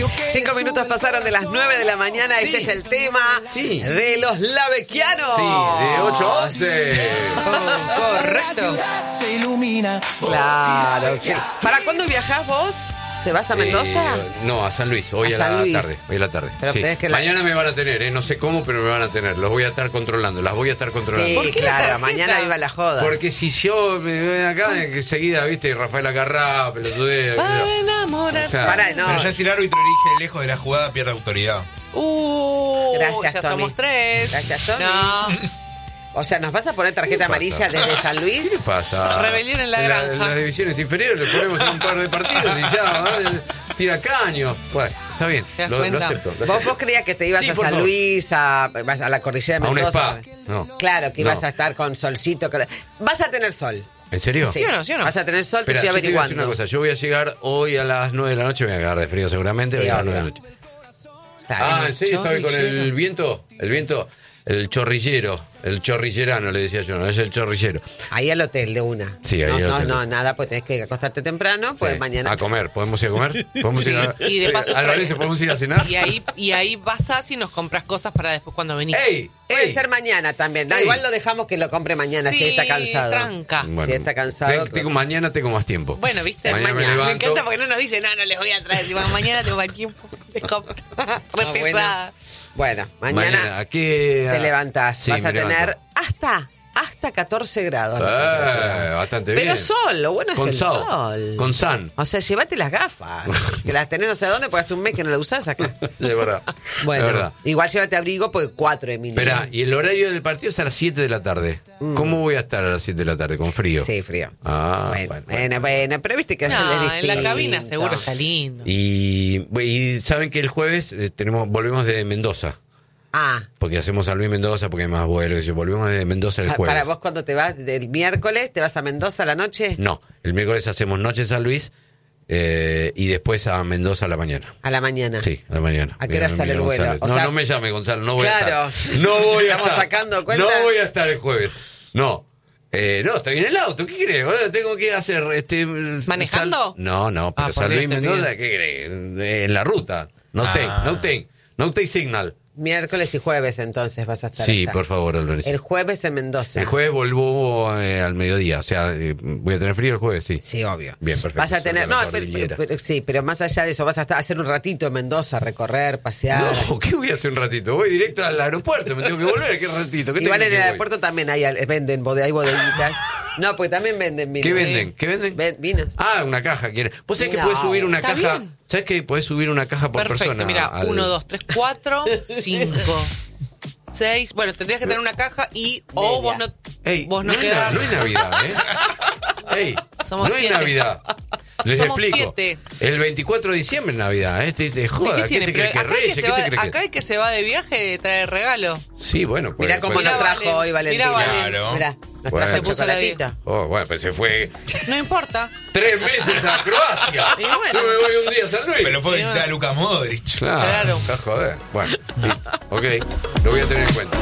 5 minutos pasaron de las 9 de la mañana. Este es el tema de los lavequianos. Sí, de 8 a 11. Correcto. Claro. ¿Para cuándo viajás vos? ¿Te vas a Mendoza? No, a San Luis. Hoy a San la Luis. tarde. Hoy a la tarde. Pero Sí. tenés que Mañana me van a tener, no sé cómo, pero me van a tener. Los voy a estar controlando. Las voy a estar controlando. Sí, claro. Mañana iba la joda. Porque si yo me ven acá, que enseguida, viste, Rafael Acarrá, pelotudea. Para enamorar. O sea, Pará, no. Pero ya si el árbitro elige lejos de la jugada, pierde autoridad. Gracias, ya Tommy. somos 3. Gracias, Tommy. No. O sea, ¿nos vas a poner tarjeta amarilla desde San Luis? ¿Qué pasa? Rebelión en la granja. En las divisiones inferiores le ponemos un par de partidos y ya, tira caños. Bueno, está bien, ¿Te das lo cuenta? acepto. ¿Vos creías que te ibas Sí, a por San favor. Luis, vas a la cordillera de A un Mendoza? spa. No. Claro, que ibas No. a estar con solcito. Vas a tener sol. ¿En serio? ¿Sí o no? ¿Sí o no? Vas a tener sol, Espera, te estoy yo te voy a decir averiguando. una cosa. Yo voy a llegar hoy a las 9 de la noche. Me voy a cagar de frío seguramente. Sí, voy a llegar a las obvio. 9 de la noche. Claro. ¿En serio estaba ahí con Chorrillero. el viento? El viento, el chorrillero. El chorrillerano le decía yo, no, es el chorrillero. Ahí al hotel de una. Sí, ahí al hotel. No, nada, pues tenés que acostarte temprano, pues Sí. mañana. A comer, ¿podemos ir a comer? ¿Podemos ir a... Y de paso al Valencia, ¿podemos ir a cenar? Y ahí pasás y nos compras cosas para después cuando venís. ¡Ey! Puede ¡Ey! ser mañana también. No, Ey. igual lo dejamos que lo compre mañana Sí, si está cansado. tranca. Bueno, Si está cansado. mañana tengo más tiempo. Bueno, viste, Mañana me me levanto. encanta porque no nos dice, no les voy a traer. Digo, mañana tengo más tiempo. Les compro. Re No, pesada. Bueno, mañana ¿A qué? te levantás. Sí, vas a me tener levanto. hasta 14 grados. Bastante bien. Pero sol, lo bueno es Con el sal, sol. Con san. O sea, llévate las gafas. Que las tenés no sé dónde, porque hace un mes que no las usás acá. De verdad. Bueno, De verdad. igual llévate abrigo porque 4 de mínimo. Espera, y el horario del partido es a las 7 de la tarde. ¿Cómo voy a estar a las 7 de la tarde? ¿Con frío? Sí, frío. Ah, bueno, pero viste que No, ayer es en la distinto. cabina seguro está lindo. Y saben que el jueves volvemos de Mendoza. Ah, Porque hacemos San Luis Mendoza, porque hay más vuelos. Volvemos de Mendoza el jueves. para vos cuando te vas del miércoles, ¿te vas a Mendoza a la noche? No, el miércoles hacemos Noche en San Luis y después a Mendoza a la mañana. A la mañana. Sí, a la mañana. ¿A qué hora sale el vuelo? González. O No, sea, no me llame Gonzalo, no voy claro. a estar. No voy a Estamos estar. sacando cuenta. No voy a estar el jueves. No. No, estoy en el auto. ¿Qué crees? Ahora tengo que hacer ¿Manejando? No, pero por San ahí Luis te Mendoza, piden. ¿qué crees? En la ruta. No take signal. Miércoles y jueves entonces vas a estar Sí, allá. por favor, Alberto. El jueves en Mendoza. El jueves vuelvo al mediodía. O sea, voy a tener frío el jueves, sí. Sí, obvio. Bien, perfecto. Vas a tener, Sobre la no, cordillera. sí, pero más allá de eso, vas a hacer un ratito en Mendoza, recorrer, pasear. No, ¿qué voy a hacer un ratito? Voy directo al aeropuerto, me tengo que volver, ¿qué ratito? ¿Qué Igual tengo en que el voy? aeropuerto también venden hay bodeguitas. No, pues también venden vinos. ¿Qué venden? ¿Qué venden? Vinos. Ah, una caja, ¿quieren? ¿Vos sabés que No, podés subir una ¿está caja? bien? ¿Sabés que podés subir una caja por Perfecto, persona? mira, al- 1, 2, 3, 4, 5, 6. Bueno, tendrías que tener una caja y o vos no, Ey, vos no no, quedás. no es Navidad, ¿eh? Ey, Somos no es 7. Navidad. Les Somos explico. 7. El 24 de diciembre es Navidad, ¿eh? Te joda, ¿qué tiene? te crees que Pero Reyes? ¿Qué te crees que acá el que se va de viaje trae regalo. Sí, bueno, pues. Mirá cómo pues- nos Mirá, trajo Valen. hoy Valentina. Mirá, Valen. Claro. Mirá, nos Bueno. trajo Se puso la chocolatito. Oh, bueno, pues se fue No importa. 3 meses a Croacia. Y bueno. Yo me voy un día a San Luis. Pero fue a visitar a Luka Modric. Claro. Claro. Está joder. Bueno, listo. Ok, lo voy a tener en cuenta.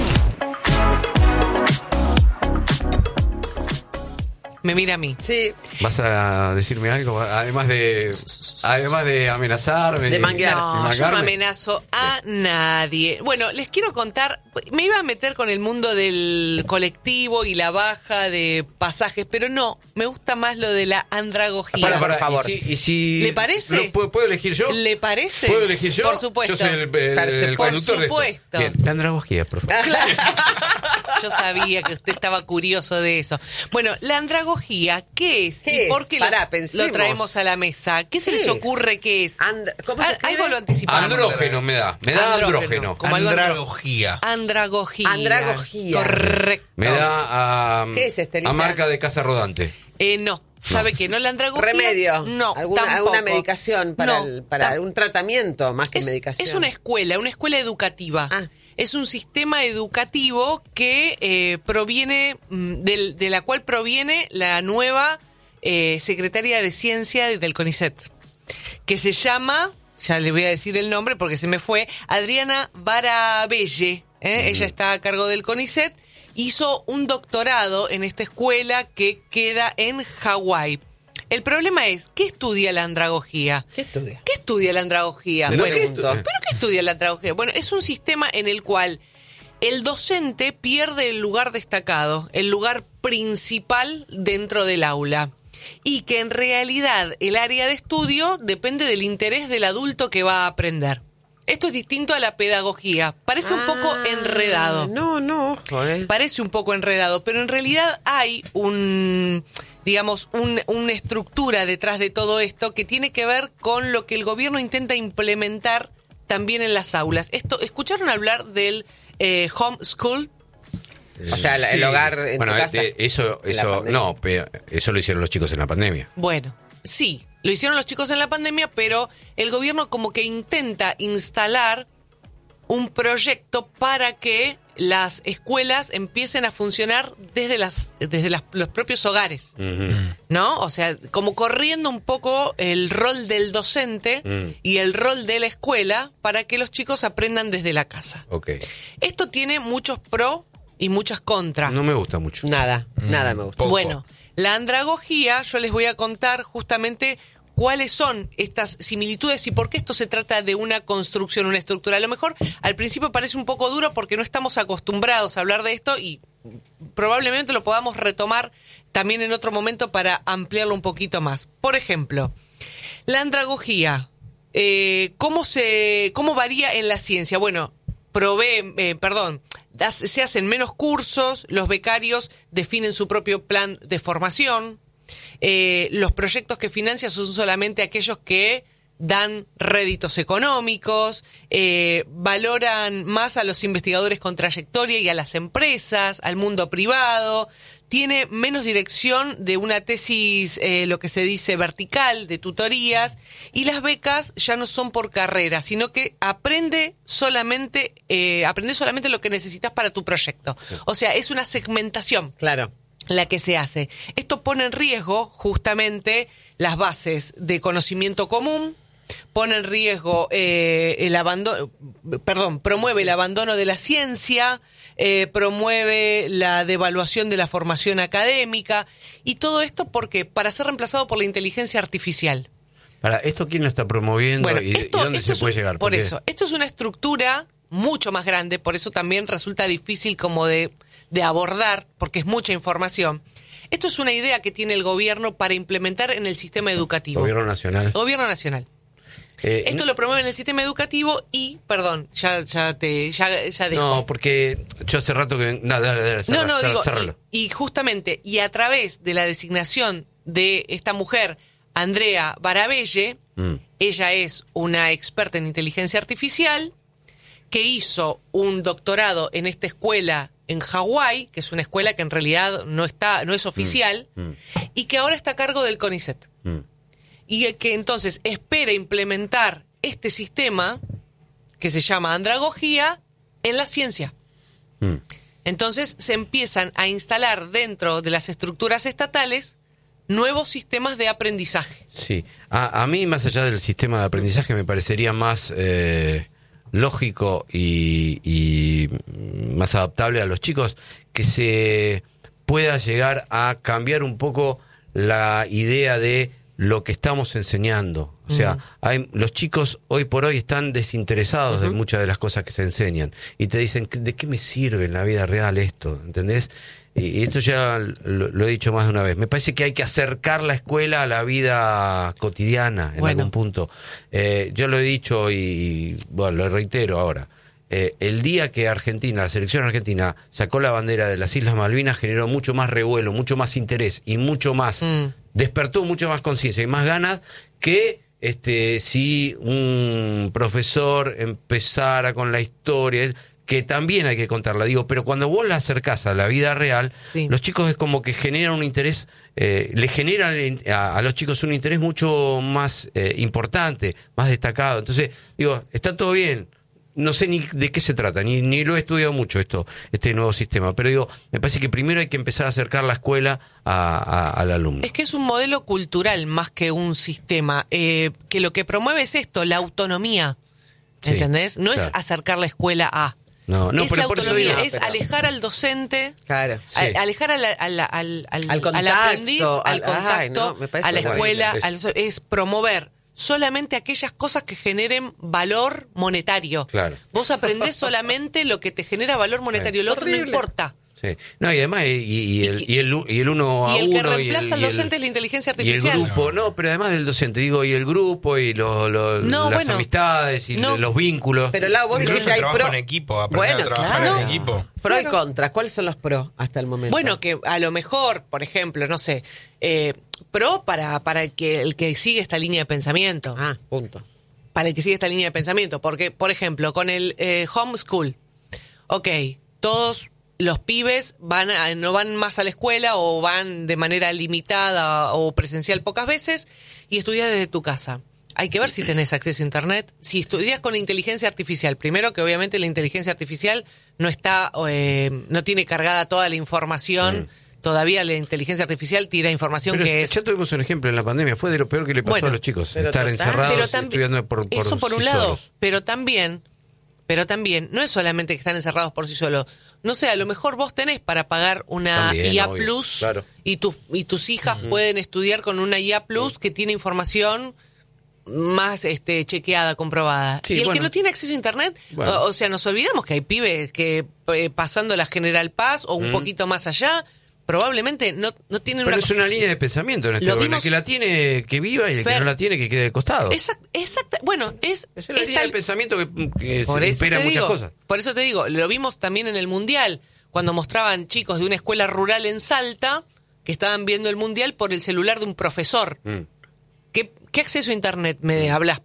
Me mira a mí. Sí, ¿Vas a decirme algo? Además de amenazarme. De manguear. No, yo no mangarme. amenazo a nadie. Bueno, les quiero contar, me iba a meter con el mundo del colectivo y la baja de pasajes, pero no, me gusta más lo de la andragogía. Para, por favor. ¿Y si ¿Le parece? ¿Puedo elegir yo? ¿Le parece? ¿Puedo elegir yo? Por supuesto. Yo soy el Por conductor de esto. supuesto. Bien, la andragogía, por favor. Claro. Yo sabía que usted estaba curioso de eso. Bueno, la andragogía, ¿qué es? ¿Qué ¿Y por es? qué Pará, lo pensemos. traemos a la mesa? ¿Qué se ¿Qué les es? ocurre que es? ¿Cómo se escribe? Algo lo anticipamos. Andrógeno me da andrógeno. Como algo Andragogía. Andragogía. Andragogía. Correcto. Me da a, ¿Qué es, Estelita? a marca de casa rodante. No. ¿Sabe qué? ¿No la andragogía? Remedio. No, ¿Alguna tampoco. medicación para, No, para un tratamiento más que es, medicación? es una escuela educativa. Ah. Es un sistema educativo que proviene, de la cual proviene la nueva secretaria de Ciencia del CONICET, que se llama, ya le voy a decir el nombre porque se me fue, Adriana Barabelle. Ella está a cargo del CONICET. Hizo un doctorado en esta escuela que queda en Hawái. El problema es, ¿qué estudia la andragogía? ¿Qué estudia? ¿Qué estudia la andragogía? ¿Pero Bueno, qué ¿pero qué estudia la andragogía? Bueno, es un sistema en el cual el docente pierde el lugar destacado, el lugar principal dentro del aula. Y que en realidad el área de estudio depende del interés del adulto que va a aprender. Esto es distinto a la pedagogía. Parece un poco enredado. No, joder. Parece un poco enredado, pero en realidad hay una estructura detrás de todo esto que tiene que ver con lo que el gobierno intenta implementar también en las aulas. ¿Escucharon hablar del homeschool? O sea, el hogar en tu casa. Eso no, pero eso lo hicieron los chicos en la pandemia. Bueno, sí, lo hicieron los chicos en la pandemia, pero el gobierno como que intenta instalar un proyecto para que las escuelas empiecen a funcionar desde los propios hogares, ¿no? O sea, como corriendo un poco el rol del docente y el rol de la escuela para que los chicos aprendan desde la casa. Okay. Esto tiene muchos pro y muchas contra. No me gusta mucho. Nada me gusta. Poco. Bueno, la andragogía, yo les voy a contar justamente cuáles son estas similitudes y por qué esto se trata de una construcción, una estructura. A lo mejor al principio parece un poco duro porque no estamos acostumbrados a hablar de esto y probablemente lo podamos retomar también en otro momento para ampliarlo un poquito más. Por ejemplo, la andragogía, ¿cómo varía en la ciencia? Bueno, se hacen menos cursos, los becarios definen su propio plan de formación, los proyectos que financian son solamente aquellos que dan réditos económicos, valoran más a los investigadores con trayectoria y a las empresas, al mundo privado, tiene menos dirección de una tesis, lo que se dice vertical, de tutorías, y las becas ya no son por carrera, sino que aprende solamente lo que necesitas para tu proyecto. O sea, es una segmentación. Claro. La que se hace. Esto pone en riesgo justamente las bases de conocimiento común, pone en riesgo promueve el abandono de la ciencia, promueve la devaluación de la formación académica, y todo esto porque para ser reemplazado por la inteligencia artificial. Para ¿esto quién lo está promoviendo? Bueno, ¿Y dónde se puede llegar? Por eso, esto es una estructura mucho más grande, por eso también resulta difícil como de abordar, porque es mucha información. Esto es una idea que tiene el gobierno para implementar en el sistema educativo. Gobierno nacional. Gobierno nacional. Esto lo promueve en el sistema educativo y, perdón, ya dejo. No, porque yo hace rato que... Cerralo. Y justamente, y a través de la designación de esta mujer, Andrea Barabelle, ella es una experta en inteligencia artificial, que hizo un doctorado en esta escuela en Hawái, que es una escuela que en realidad no es oficial, y que ahora está a cargo del CONICET. Y que entonces espera implementar este sistema, que se llama andragogía, en la ciencia. Entonces se empiezan a instalar dentro de las estructuras estatales nuevos sistemas de aprendizaje. Sí, a mí más allá del sistema de aprendizaje me parecería más lógico y más adaptable a los chicos que se pueda llegar a cambiar un poco la idea de lo que estamos enseñando. O sea, los chicos hoy por hoy están desinteresados de muchas de las cosas que se enseñan y te dicen, ¿de qué me sirve en la vida real esto? ¿Entendés? Y esto ya lo he dicho más de una vez. Me parece que hay que acercar la escuela a la vida cotidiana en algún punto. Yo lo he dicho y bueno, lo reitero ahora. El día que la selección argentina sacó la bandera de las Islas Malvinas generó mucho más revuelo, mucho más interés y mucho más, despertó mucho más conciencia y más ganas que si un profesor empezara con la historia, que también hay que contarla, pero cuando vos la acercás a la vida real, los chicos es como que generan un interés, le generan a los chicos un interés mucho más importante, más destacado. Entonces, está todo bien. No sé ni de qué se trata, ni lo he estudiado mucho este nuevo sistema, pero me parece que primero hay que empezar a acercar la escuela al alumno. Es que es un modelo cultural más que un sistema, que lo que promueve es esto, la autonomía, ¿entendés? No es acercar la escuela a, No, es pero la por eso autonomía, digo, es pero- alejar al docente, Claro. Sí. alejar al contacto, aprendiz, al contacto, ay, no, me parece a la horrible. escuela, es promover solamente aquellas cosas que generen valor monetario. Claro. Vos aprendés solamente lo que te genera valor monetario, lo otro no Horrible. importa. Sí. No, y además, y el uno a Y el que uno. reemplaza al docente es la inteligencia Y el artificial. grupo, no, pero además del docente, digo, y el grupo, y No, las bueno. amistades, y No. los vínculos. Pero Lau, vos Incluso decís que hay trabajo pro... en equipo, aprender a trabajar claro. en equipo. Pro y contras. ¿Cuáles son los pros hasta el momento? Bueno, que a lo mejor, por ejemplo, no sé, pro para el que sigue esta línea de pensamiento. Ah, punto. Para el que sigue esta línea de pensamiento. Porque, por ejemplo, con el homeschool, ok, todos los pibes no van más a la escuela o van de manera limitada o presencial pocas veces y estudias desde tu casa. Hay que ver si tenés acceso a internet. Si estudias con inteligencia artificial, primero que obviamente la inteligencia artificial no está, no tiene cargada toda la información. Todavía la inteligencia artificial tira información Pero que es... ya tuvimos un ejemplo en la pandemia, fue de lo peor que le pasó Bueno, a los chicos, pero estar total. encerrados Pero también, estudiando por eso por un sí lado, solos. pero también, no es solamente que están encerrados por sí solos. No sé, a lo mejor vos tenés para pagar una También, IA obvio, Plus claro. y tus hijas pueden estudiar con una IA Plus que tiene información más chequeada, comprobada. Sí, y el que bueno. no tiene acceso a internet, Bueno. o sea, nos olvidamos que hay pibes que pasando la General Paz o un poquito más allá, probablemente no tienen Pero una... es una línea de pensamiento en este Lo momento. vimos- El que la tiene, que viva, y el que Fer, no la tiene, que quede de costado. Exacto. Bueno, Esa es la línea tal- de pensamiento que Por se eso impera te muchas digo, cosas. Por eso te digo, lo vimos también en el Mundial, cuando mostraban chicos de una escuela rural en Salta que estaban viendo el Mundial por el celular de un profesor. ¿Qué acceso a internet me hablas